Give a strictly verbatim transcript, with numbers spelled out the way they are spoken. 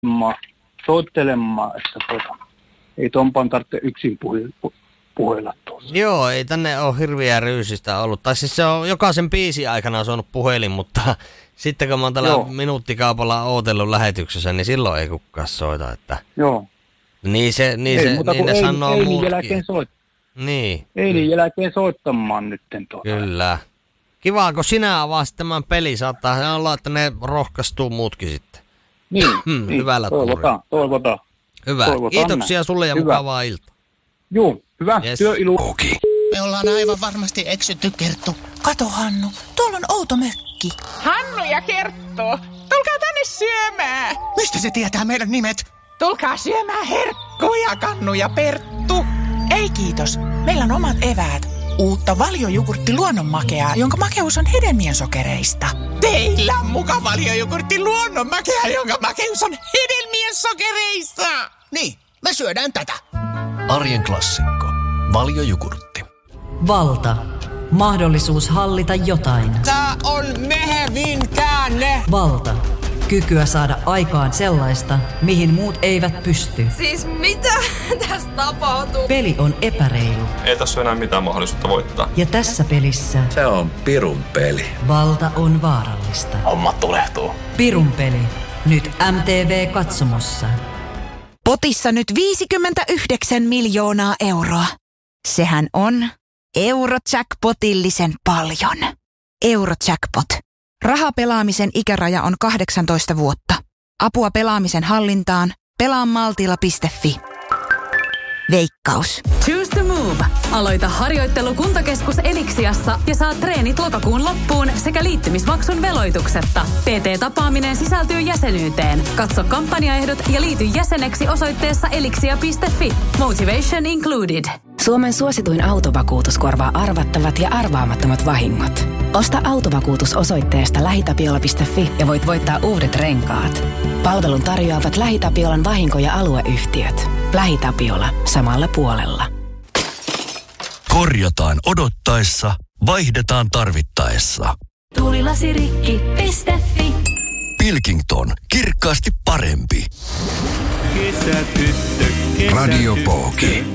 soittelemaan, että tota, ei Tompan tarvitse yksin puhe- puhella tuossa. Joo, ei tänne ole hirviä ryysistä ollut. Tai siis se on jokaisen biisin aikana saanut puhelin, mutta sitten kun mä oon tällä Joo. minuuttikaupalla ootellut lähetyksessä, niin silloin ei kukaan soita. Että... Joo. Niin se, niin ei, se, mutta niin ne ei, sanoo ei muutkin. Jälkeen soit... Niin. Eilin jälkeen soittamaan nytten tuota. Kyllä. Kiva, kun sinä avasit tämän peli, saattaa olla, että ne rohkaistuu muutkin sitten. Niin, hmm, niin. Hyvällä toivotaan, toivotaan. Hyvä, toivotaan kiitoksia näin. sulle ja Hyvä. mukavaa iltaa. Joo, hyvä, yes. työilu. Okay. Me ollaan aivan varmasti eksytty, Kerttu. Kato, Hannu, tuolla on outo mökki. Hannu ja Kerttu, tulkaa tänne syömään. Mistä se tietää meidän nimet? Tulkaa syömään herkkuja, Kannu ja Perttu. Ei kiitos, meillä on omat eväät. Uutta valjojogurtti luonnonmakeaa, jonka makeus on hedelmien sokereista. Teillä on muka valjojogurtti luonnonmakea, jonka makeus on hedelmien sokereista. Niin, me syödään tätä. Arjen klassikko. Valjojogurtti. Valta. Mahdollisuus hallita jotain. Tää on mehevin käänne. Valta. Kykyä saada aikaan sellaista, mihin muut eivät pysty. Siis mitä tässä tapahtuu? Peli on epäreilu. Ei tässä ole enää mitään mahdollisuutta voittaa. Ja tässä pelissä... Se on pirun peli. Valta on vaarallista. Homma tulehtuu. Pirun peli. Nyt M T V Katsomossa. Potissa nyt viisikymmentäyhdeksän miljoonaa euroa. Sehän on Eurojackpotillisen paljon. Eurojackpot. Rahapelaamisen ikäraja on kahdeksantoista vuotta. Apua pelaamisen hallintaan. pelaa maltilla piste fi. Veikkaus. Choose to move. Aloita harjoittelu Kuntakeskus Elixiassa ja saat treenit lokakuun loppuun sekä liittymismaksun veloituksetta. P T-tapaaminen sisältyy jäsenyyteen. Katso kampanjaehdot ja liity jäseneksi osoitteessa elixia piste fi. Motivation included. Suomen suosituin autovakuutus korvaa arvattavat ja arvaamattomat vahingot. Osta autovakuutus osoitteesta lähitapiola piste fi ja voit voittaa uudet renkaat. Palvelun tarjoavat LähiTapiolan vahinko- ja alueyhtiöt. LähiTapiola. Samalla puolella. Korjataan odottaessa, vaihdetaan tarvittaessa. Tuulilasirikki piste fi. Pilkington. Kirkkaasti parempi. Kesätyttö, kesätyttö. Radio Pooki.